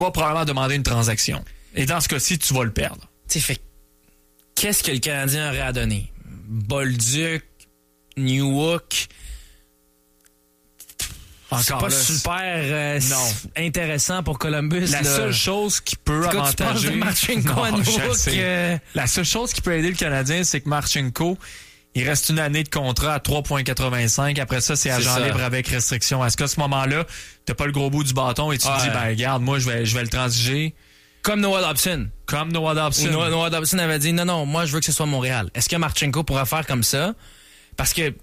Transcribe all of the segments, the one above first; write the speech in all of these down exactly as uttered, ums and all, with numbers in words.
va probablement demander une transaction. Et dans ce cas-ci, tu vas le perdre. Tu sais, fait qu'est-ce que le Canadien aurait à donner? Bolduc, Newhook. Encore c'est pas là, super euh, non. intéressant pour Columbus. La là. seule chose qui peut Quand avantager... tu penses de Marchenko à Newhook, euh... La seule chose qui peut aider le Canadien, c'est que Marchenko, il reste une année de contrat à trois virgule quatre-vingt-cinq. Après ça, c'est agent ça. libre avec restriction. Est-ce qu'à ce moment-là, t'as pas le gros bout du bâton et tu ouais. te dis, ben regarde, moi, je vais, je vais le transiger? Comme Noah Dobson. Comme Noah Dobson. Noah, Noah Dobson avait dit, non, non, moi, je veux que ce soit Montréal. Est-ce que Marchenko pourra faire comme ça? Parce que,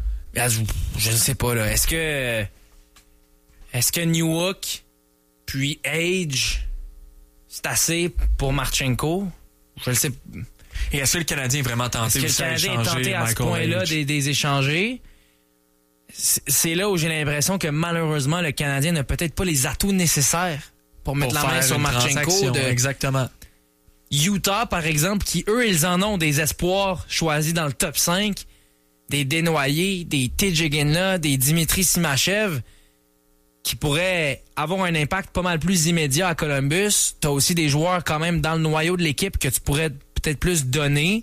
je ne sais pas, là. Est-ce que... Est-ce que Newhook puis Age, c'est assez pour Marchenko? Je le sais. Et est-ce que le Canadien est vraiment tenté Est-ce que le Canadien est tenté à ce point-là des, des échanger? C'est là où j'ai l'impression que malheureusement, le Canadien n'a peut-être pas les atouts nécessaires pour mettre pour la main sur Marchenko. De... Exactement. Utah, par exemple, qui eux, ils en ont des espoirs choisis dans le top cinq, des Desnoyers, des T J Ginla, des Dimitri Simachev, qui pourraient avoir un impact pas mal plus immédiat à Columbus. T'as aussi des joueurs quand même dans le noyau de l'équipe que tu pourrais peut-être plus donner.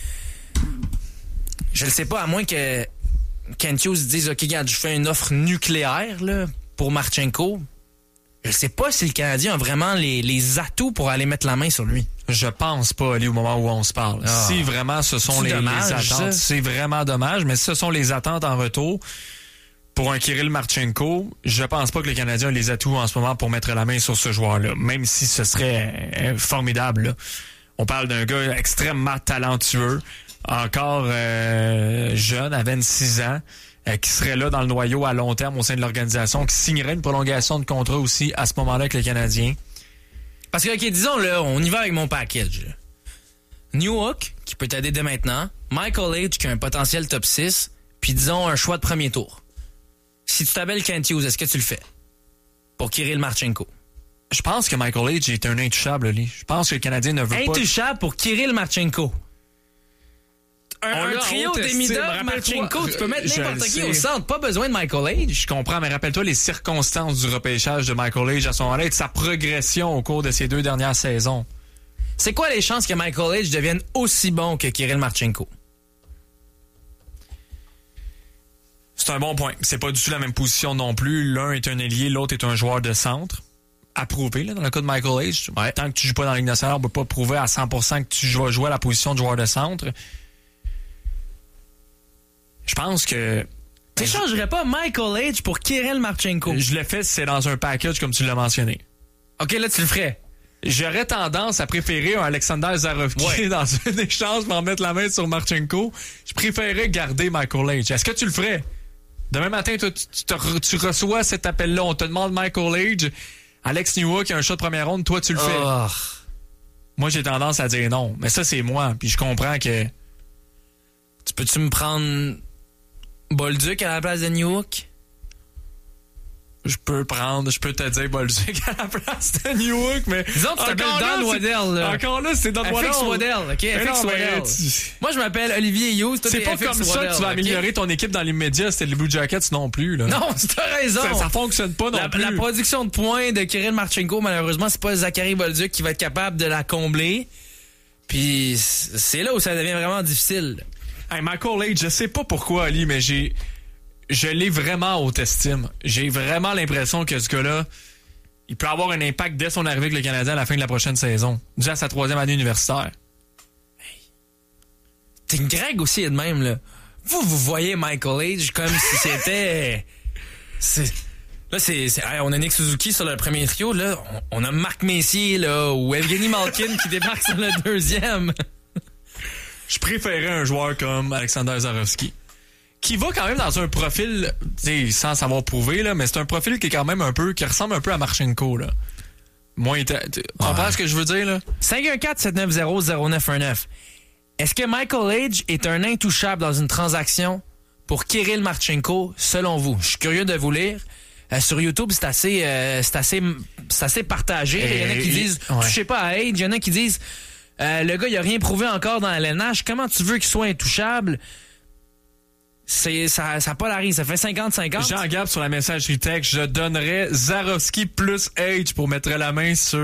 Je ne sais pas, à moins que Kent Hughes dise « OK, regarde, je fais une offre nucléaire là, pour Marchenko ». Je ne sais pas si le Canadien a vraiment les, les atouts pour aller mettre la main sur lui. Je pense pas, Ali, au moment où on se parle. Ah, si vraiment ce sont les, dommage, les attentes, c'est vraiment dommage, mais si ce sont les attentes en retour... Pour un Kirill Marchenko, je pense pas que le Canadien a les atouts en ce moment pour mettre la main sur ce joueur-là, même si ce serait euh, formidable. Là. On parle d'un gars extrêmement talentueux, encore euh, jeune, à vingt-six ans, euh, qui serait là dans le noyau à long terme au sein de l'organisation, qui signerait une prolongation de contrat aussi à ce moment-là avec le Canadien. Parce que, OK, disons, là, on y va avec mon package. Newhook, qui peut t'aider dès maintenant, Michael Age, qui a un potentiel top six, puis disons un choix de premier tour. Si tu t'appelles Kent Hughes, est-ce que tu le fais? Pour Kirill Marchenko. Je pense que Michael Age est un intouchable, lui. Je pense que le Canadien ne veut intouchable pas... Intouchable pour Kirill Marchenko. Un, un trio d'Emidov, Marchenko, tu peux mettre n'importe qui au centre. Pas besoin de Michael Age. Je comprends, mais rappelle-toi les circonstances du repêchage de Michael Age à son moment-là et de sa progression au cours de ces deux dernières saisons. C'est quoi les chances que Michael Age devienne aussi bon que Kirill Marchenko? C'est un bon point. C'est pas du tout la même position non plus. L'un est un ailier, l'autre est un joueur de centre. Approuvé, là, dans le cas de Michael Age. Ouais. Tant que tu joues pas dans la Ligue nationale, on peut pas prouver à cent pour cent que tu vas jouer à la position de joueur de centre. Je pense que... Tu n'échangerais pas Michael Age pour Kirill Marchenko? Je le fais si c'est dans un package comme tu l'as mentionné. OK, là, tu le ferais. J'aurais tendance à préférer un Alexander Zarovki ouais. dans un échange pour en mettre la main sur Marchenko. Je préférerais garder Michael Age. Est-ce que tu le ferais? Demain matin, tu, tu, tu, tu reçois cet appel-là. On te demande Michael Age. Alex Newhook qui a un shot de première ronde. Toi, tu le fais. Oh. Moi, j'ai tendance à dire non. Mais ça, c'est moi. Puis je comprends que... Tu peux-tu me prendre Bolduc à la place de Newhook? Je peux prendre, je peux te dire Bolduc à la place de Newhook, mais... Disons que tu t'appelles Don Waddell, là. Encore là, c'est Don Waddell. F X Waddell, OK? F X Waddell. Tu... Moi, je m'appelle Olivier Hughes. C'est pas F X comme ça Waddell, que tu vas améliorer okay? ton équipe dans l'immédiat. C'était les Blue Jackets non plus, là. Non, t'as raison. Ça, ça fonctionne pas non la, plus. La production de points de Kirill Marchenko, malheureusement, c'est pas Zachary Bolduc qui va être capable de la combler. Puis c'est là où ça devient vraiment difficile. Hey, Michael Age, je sais pas pourquoi, Ali, mais j'ai... Je l'ai vraiment haute estime. J'ai vraiment l'impression que ce gars-là, il peut avoir un impact dès son arrivée avec le Canadien à la fin de la prochaine saison, déjà à sa troisième année universitaire. Hey. T'es une Greg aussi de même, là. Vous, vous voyez Michael Age comme si c'était... C'est... Là, c'est, c'est... Hey, on a Nick Suzuki sur le premier trio, là. On, on a Marc Messier, là, ou Evgeny Malkin qui débarque sur le deuxième. Je préférais un joueur comme Alexander Zarovki, qui va quand même dans un profil, sans savoir prouver, là, mais c'est un profil qui est quand même un peu, qui ressemble un peu à Marchenko, là. Moins, tu comprends ce que je veux dire, là? cinq un quatre sept neuf zéro zéro neuf un neuf. Est-ce que Michael Age est un intouchable dans une transaction pour Kirill Marchenko, selon vous? Je suis curieux de vous lire. Euh, sur YouTube, c'est assez, euh, c'est assez, c'est assez partagé. Il y en a qui disent, ouais. touchez pas à Age. Il y en a qui disent, euh, le gars, il a rien prouvé encore dans la L N H. Comment tu veux qu'il soit intouchable? C'est, ça, ça polarise, ça fait cinquante cinquante. Jean Gab sur la messagerie texte, je donnerais Zarovski plus H pour mettre la main sur